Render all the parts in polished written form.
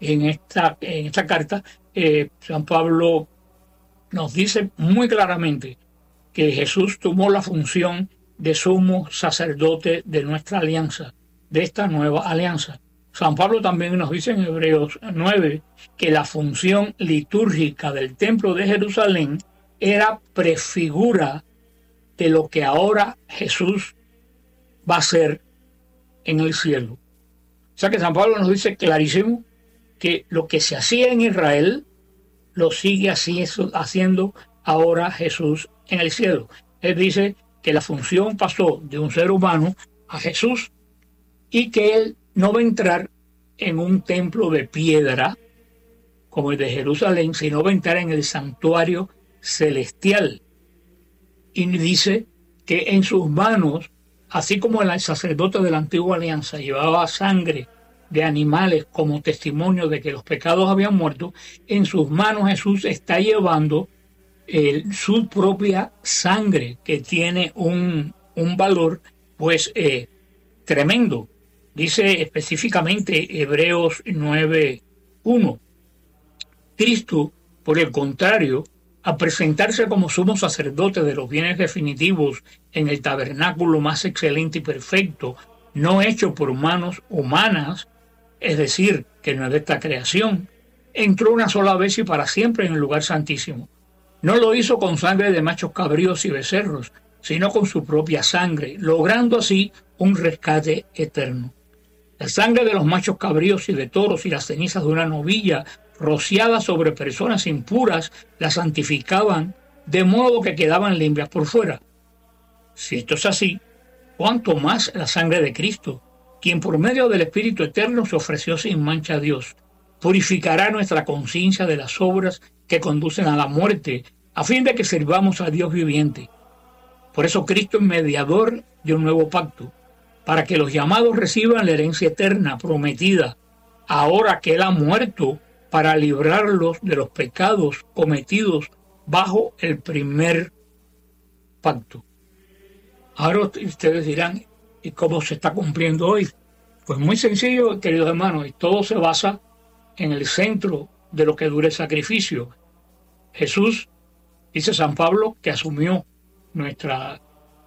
En esta carta, San Pablo nos dice muy claramente que Jesús tomó la función de sumo sacerdote de nuestra alianza, de esta nueva alianza. San Pablo también nos dice en Hebreos 9 que la función litúrgica del templo de Jerusalén era prefigura de lo que ahora Jesús va a hacer en el cielo. O sea que San Pablo nos dice clarísimo que lo que se hacía en Israel lo sigue haciendo ahora Jesús en el cielo. Él dice que la función pasó de un ser humano a Jesús y que él no va a entrar en un templo de piedra como el de Jerusalén, sino va a entrar en el santuario celestial. Y dice que en sus manos, así como el sacerdote de la antigua alianza llevaba sangre de animales como testimonio de que los pecados habían muerto, en sus manos Jesús está llevando su propia sangre, que tiene un valor pues tremendo. Dice específicamente Hebreos 9:1. Cristo, por el contrario, a presentarse como sumo sacerdote de los bienes definitivos en el tabernáculo más excelente y perfecto, no hecho por manos humanas, es decir, que no es de esta creación, entró una sola vez y para siempre en el lugar santísimo. No lo hizo con sangre de machos cabríos y becerros, sino con su propia sangre, logrando así un rescate eterno. La sangre de los machos cabríos y de toros y las cenizas de una novilla rociadas sobre personas impuras las santificaban, de modo que quedaban limpias por fuera. Si esto es así, ¿cuánto más la sangre de Cristo, quien por medio del Espíritu Eterno se ofreció sin mancha a Dios, purificará nuestra conciencia de las obras que conducen a la muerte, a fin de que sirvamos a Dios viviente? Por eso Cristo es mediador de un nuevo pacto, para que los llamados reciban la herencia eterna prometida, ahora que Él ha muerto para librarlos de los pecados cometidos bajo el primer pacto. Ahora ustedes dirán, ¿y cómo se está cumpliendo hoy? Pues muy sencillo, queridos hermanos, y todo se basa en el centro de lo que dura el sacrificio. Jesús, dice San Pablo, que asumió nuestros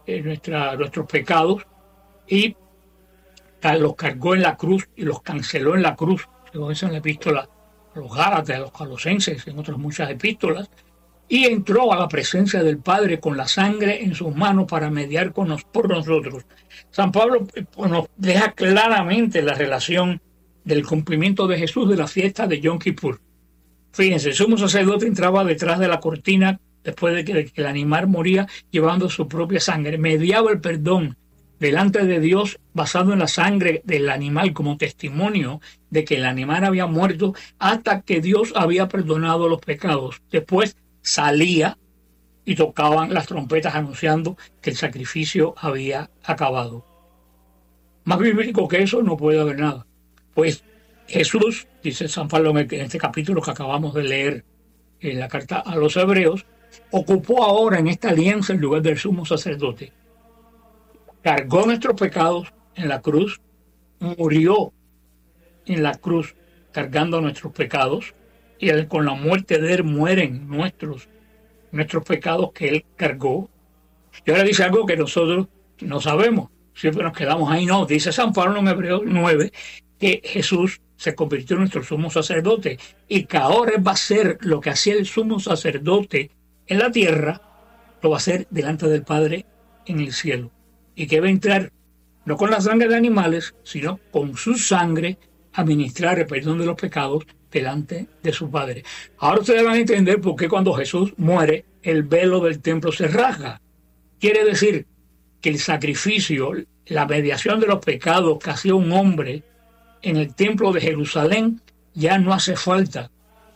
pecados y los cargó en la cruz y los canceló en la cruz, según dice en la epístola a los Gálatas, a los Colosenses, en otras muchas epístolas, y entró a la presencia del Padre con la sangre en sus manos para mediar por nosotros. San Pablo nos deja claramente la relación del cumplimiento de Jesús de la fiesta de Yom Kippur. Fíjense, el sumo sacerdote entraba detrás de la cortina después de que el animal moría llevando su propia sangre, mediaba el perdón delante de Dios basado en la sangre del animal como testimonio de que el animal había muerto hasta que Dios había perdonado los pecados. Después salía y tocaban las trompetas anunciando que el sacrificio había acabado. Más bíblico que eso no puede haber nada. Pues Jesús, dice San Pablo en este capítulo que acabamos de leer en la carta a los Hebreos, ocupó ahora en esta alianza el lugar del sumo sacerdote. Cargó nuestros pecados en la cruz, murió en la cruz cargando nuestros pecados, y con la muerte de Él mueren nuestros pecados que Él cargó. Y ahora dice algo que nosotros no sabemos, siempre nos quedamos ahí. No, dice San Pablo en Hebreos 9 que Jesús se convirtió en nuestro sumo sacerdote y que ahora Él va a hacer lo que hacía el sumo sacerdote en la tierra, lo va a hacer delante del Padre en el cielo. Y que va a entrar no con la sangre de animales, sino con su sangre a ministrar el perdón de los pecados delante de su Padre. Ahora ustedes van a entender por qué cuando Jesús muere, el velo del templo se rasga. Quiere decir que el sacrificio, la mediación de los pecados que hacía un hombre en el templo de Jerusalén, ya no hace falta.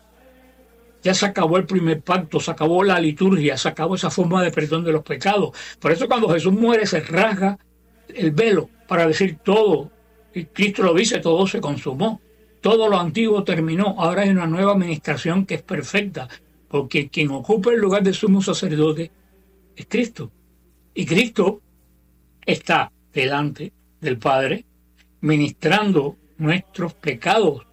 Ya se acabó el primer pacto, se acabó la liturgia, se acabó esa forma de perdón de los pecados. Por eso cuando Jesús muere se rasga el velo para decir todo. Y Cristo lo dice, todo se consumó. Todo lo antiguo terminó. Ahora hay una nueva administración que es perfecta. Porque quien ocupa el lugar del sumo sacerdote es Cristo. Y Cristo está delante del Padre ministrando nuestros pecados